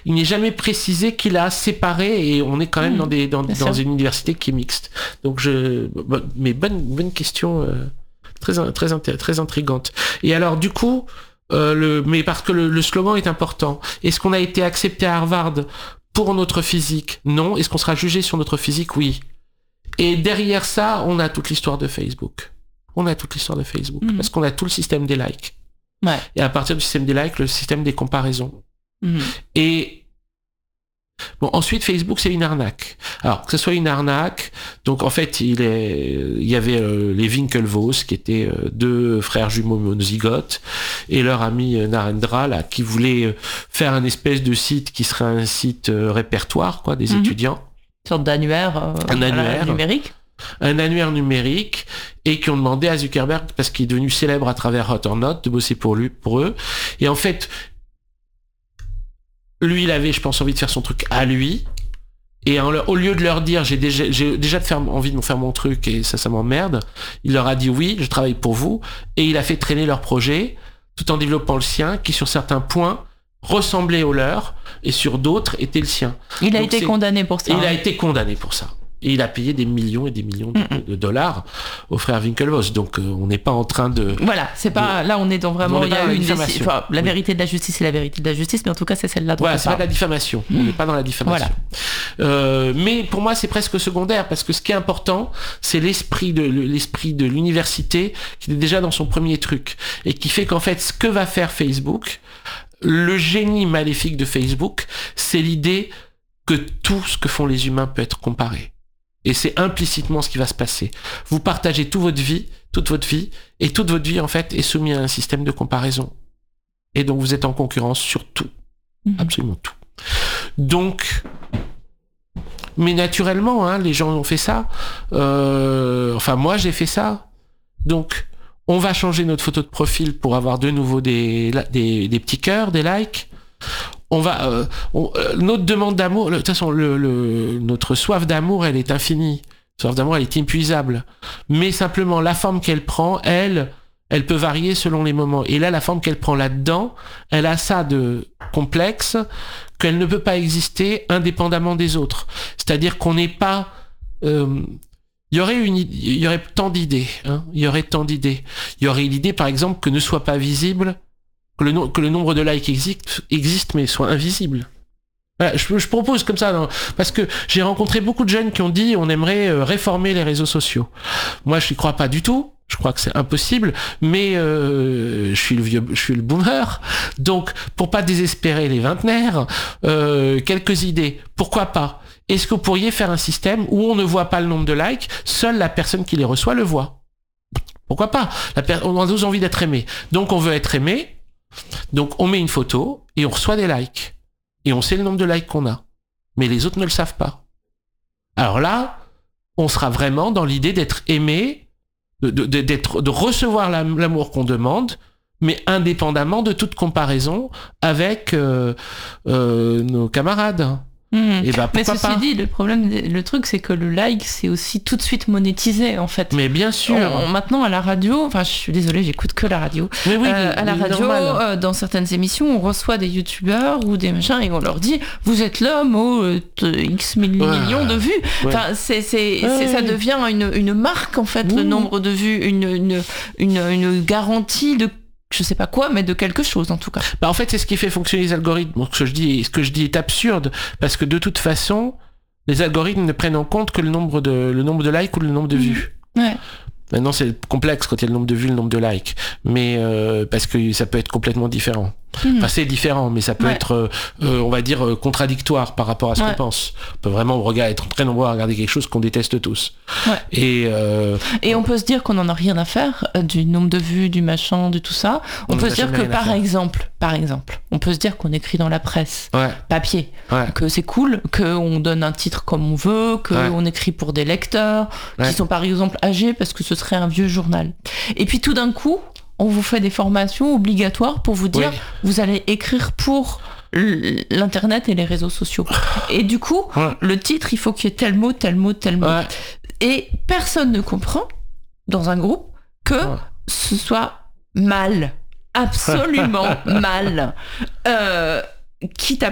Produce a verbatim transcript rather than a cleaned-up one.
il n'est jamais précisé qu'il a séparé, et on est quand même mmh, dans, des, dans, dans une université qui est mixte. Donc je, bon, mais bonne, bonne question, euh, très, très, très, très intrigante. Et alors du coup, euh, le, mais parce que le, le slogan est important, est-ce qu'on a été accepté à Harvard pour notre physique? Non. Est-ce qu'on sera jugé sur notre physique? Oui. Et derrière ça, on a toute l'histoire de Facebook. On a toute l'histoire de Facebook. Mmh. Parce qu'on a tout le système des likes. Ouais. Et à partir du système des likes, le système des comparaisons. Mmh. Et bon, ensuite, Facebook, c'est une arnaque. Alors, que ce soit une arnaque, donc en fait, il, est, il y avait euh, les Winklevoss, qui étaient euh, deux frères jumeaux monozygotes, et leur ami euh, Narendra, là, qui voulait euh, faire un espèce de site qui serait un site euh, répertoire, quoi, des mmh. étudiants. Une sorte d'annuaire, euh, un annuaire numérique. Un annuaire numérique, et qui ont demandé à Zuckerberg, parce qu'il est devenu célèbre à travers Hot or Not, de bosser pour lui, pour eux. Et en fait, lui, il avait, je pense, envie de faire son truc à lui. Et en, au lieu de leur dire, j'ai déjà, j'ai déjà de faire, envie de faire mon truc et ça, ça m'emmerde, il leur a dit oui, je travaille pour vous. Et il a fait traîner leur projet, tout en développant le sien, qui sur certains points ressemblait au leur, et sur d'autres était le sien. Il a Donc été c'est... condamné pour ça. Il hein. a été condamné pour ça. Et il a payé des millions et des millions de, mm-hmm. de dollars aux frères Winklevoss. Donc euh, on n'est pas en train de... Voilà, c'est pas... De... Là on est dans vraiment... Il y a eu une diffamation. Enfin, la oui. vérité de la justice, c'est la vérité de la justice, mais en tout cas c'est celle-là dont voilà, on c'est parle. pas de la diffamation. Mm. On n'est pas dans la diffamation. Voilà. Euh, mais pour moi c'est presque secondaire, parce que ce qui est important, c'est l'esprit de, l'esprit de l'université qui est déjà dans son premier truc. Et qui fait qu'en fait, ce que va faire Facebook, le génie maléfique de Facebook, c'est l'idée que tout ce que font les humains peut être comparé. Et c'est implicitement ce qui va se passer. Vous partagez toute votre vie, toute votre vie, et toute votre vie, en fait, est soumise à un système de comparaison. Et donc, vous êtes en concurrence sur tout. Mmh. Absolument tout. Donc, mais naturellement, hein, les gens ont fait ça. Euh, enfin, moi, j'ai fait ça. Donc, on va changer notre photo de profil pour avoir de nouveau des, des, des petits cœurs, des likes. On va, euh, on, euh, notre demande d'amour, de toute façon, le, le, notre soif d'amour, elle est infinie. Soif d'amour, elle est inépuisable. Mais simplement, la forme qu'elle prend, elle, elle peut varier selon les moments. Et là, la forme qu'elle prend là-dedans, elle a ça de complexe qu'elle ne peut pas exister indépendamment des autres. C'est-à-dire qu'on n'est pas... Euh, il y aurait une, il y aurait tant d'idées, hein. Il y aurait tant d'idées. Il y aurait l'idée, par exemple, que ne soit pas visible que le, no- que le nombre de likes existe, existe mais soit invisible. Voilà, je, je propose comme ça, non, parce que j'ai rencontré beaucoup de jeunes qui ont dit on aimerait euh, réformer les réseaux sociaux. Moi, je n'y crois pas du tout. Je crois que c'est impossible, mais euh, je suis le vieux, je suis le boomer. Donc, pour pas désespérer les vingtenaires, euh, quelques idées. Pourquoi pas? Est-ce que vous pourriez faire un système où on ne voit pas le nombre de likes, seule la personne qui les reçoit le voit? Pourquoi pas? La per- on a tous envie d'être aimé. Donc, on veut être aimé. Donc on met une photo et on reçoit des likes. Et on sait le nombre de likes qu'on a. Mais les autres ne le savent pas. Alors là, on sera vraiment dans l'idée d'être aimé, de, de, d'être, de recevoir l'amour qu'on demande, mais indépendamment de toute comparaison avec euh, euh, nos camarades. Mmh. Et bah, mais ceci pas dit, le problème, le truc, c'est que le like, c'est aussi tout de suite monétisé, en fait. Mais bien sûr. On, maintenant, à la radio, enfin, je suis désolée, j'écoute que la radio. Mais oui, euh, à la radio, euh, dans certaines émissions, on reçoit des youtubeurs ou des machins et on leur dit, vous êtes l'homme aux euh, X mille ouais. millions de vues. Ouais. Enfin, c'est, c'est, ouais. c'est, ça devient une, une marque, en fait, mmh. le nombre de vues, une, une, une, une garantie de je sais pas quoi, mais de quelque chose en tout cas. Bah en fait, c'est ce qui fait fonctionner les algorithmes. Donc, ce que je dis, ce que je dis est absurde parce que de toute façon, les algorithmes ne prennent en compte que le nombre de le nombre de likes ou le nombre de vues. Ouais. Maintenant, c'est complexe quand il y a le nombre de vues, le nombre de likes, mais euh, parce que ça peut être complètement différent. Mmh. Enfin, c'est différent, mais ça peut ouais. être, euh, on va dire, euh, contradictoire par rapport à ce ouais. qu'on pense. On peut vraiment regarder, être très nombreux à regarder quelque chose qu'on déteste tous. Ouais. Et, euh, et on peut se dire qu'on n'en a rien à faire euh, du nombre de vues, du machin, de tout ça. On, on peut se dire que, par exemple, par exemple, on peut se dire qu'on écrit dans la presse, ouais. papier, ouais. que c'est cool, qu'on donne un titre comme on veut, qu'on ouais. écrit pour des lecteurs, ouais. qui sont par exemple âgés parce que ce serait un vieux journal. Et puis tout d'un coup, on vous fait des formations obligatoires pour vous dire, oui. vous allez écrire pour l'internet et les réseaux sociaux. Et du coup, ouais. le titre, il faut qu'il y ait tel mot, tel mot, tel mot. Ouais. Et personne ne comprend, dans un groupe, que ouais. ce soit mal. Absolument mal. Euh, quitte à